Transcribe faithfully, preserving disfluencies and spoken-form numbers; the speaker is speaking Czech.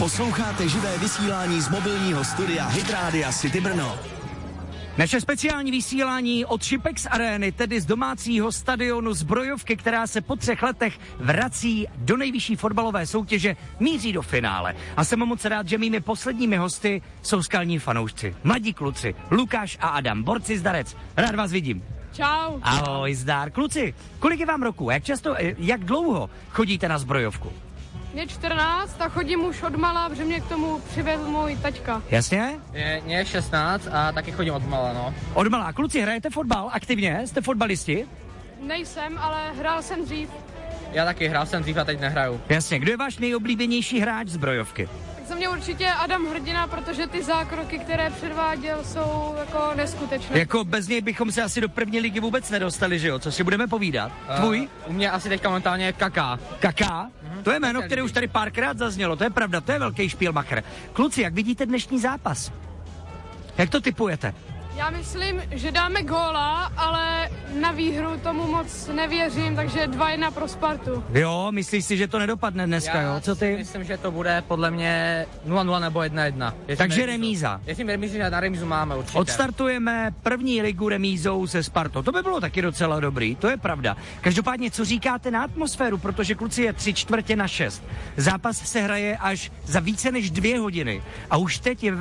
Posloucháte živé vysílání z mobilního studia Hit Rádia City Brno. Naše speciální vysílání od Šipex Arény, tedy z domácího stadionu Zbrojovky, která se po třech letech vrací do nejvyšší fotbalové soutěže, míří do finále. A jsem moc rád, že mými posledními hosty jsou skalní fanoušci, mladí kluci, Lukáš a Adam, borci Zdarec. Rád vás vidím. Čau. Ahoj, zdar. Kluci, kolik je vám roku? Jak často, jak dlouho chodíte na Zbrojovku? Mě čtrnáct a chodím už od mala, protože mě k tomu přivedl můj taťka. Jasně? Je, mě je šestnáct a taky chodím od mala, no. Od malá. Kluci, hrajete fotbal aktivně? Jste fotbalisti? Nejsem, ale hrál jsem dřív. Já taky hrál jsem dřív a teď nehraju. Jasně. Kdo je váš nejoblíbenější hráč Zbrojovky? Tak za mě určitě Adam Hrdina, protože ty zákroky, které předváděl, jsou jako neskutečné. Jako bez něj bychom se asi do první ligy vůbec nedostali, že jo? Co si budeme povídat? Uh, Tvůj? U mě asi teďka momentálně je Kaká. Kaká? Mm-hmm. To je jméno, které už tady párkrát zaznělo, to je pravda, to je velký špílmacher. Kluci, jak vidíte dnešní zápas? Jak to tipujete? Já myslím, že dáme góla, ale na výhru tomu moc nevěřím, takže dva jedna pro Spartu. Jo, myslíš si, že to nedopadne dneska, Já jo? Co ty? myslím, že to bude podle mě nula nula nebo jedna jedna. Takže remíza. Jestli remízu, že na remízu máme určitě. Odstartujeme první ligu remízou se Spartou. To by bylo taky docela dobrý, to je pravda. Každopádně, co říkáte na atmosféru, protože kluci je tři čtvrtě na šest. Zápas se hraje až za více než dvě hodiny a už teď je